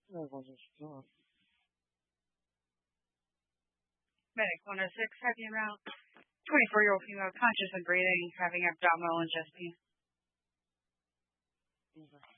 Medic 106, heavy amount. 24-year-old female, conscious and breathing, having abdominal and chest pain.